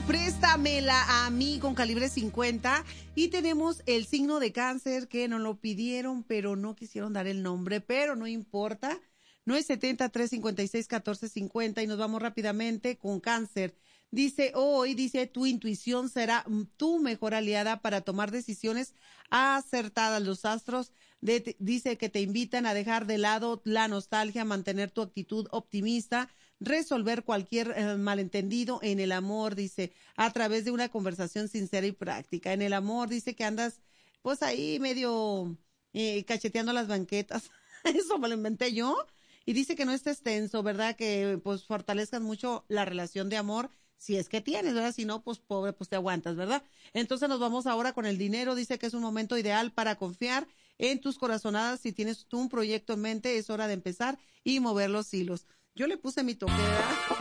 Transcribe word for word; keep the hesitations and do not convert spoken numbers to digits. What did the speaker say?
Préstamela a mí con calibre cincuenta. Y tenemos el signo de Cáncer que nos lo pidieron, pero no quisieron dar el nombre, pero no importa. nueve setenta, trescientos cincuenta y seis, catorce cincuenta y nos vamos rápidamente con Cáncer. Dice, hoy, dice, tu intuición será tu mejor aliada para tomar decisiones acertadas. Los astros de, dice que te invitan a dejar de lado la nostalgia, mantener tu actitud optimista, resolver cualquier eh, malentendido en el amor, dice, a través de una conversación sincera y práctica. En el amor, dice que andas, pues ahí medio eh, cacheteando las banquetas. Eso me lo inventé yo. Y dice que no estés tenso, ¿verdad? Que pues fortalezcas mucho la relación de amor, si es que tienes, ¿verdad? Si no, pues pobre, pues te aguantas, ¿verdad? Entonces nos vamos ahora con el dinero. Dice que es un momento ideal para confiar en tus corazonadas. Si tienes tú un proyecto en mente, es hora de empezar y mover los hilos. Yo le puse mi toque, ¿verdad?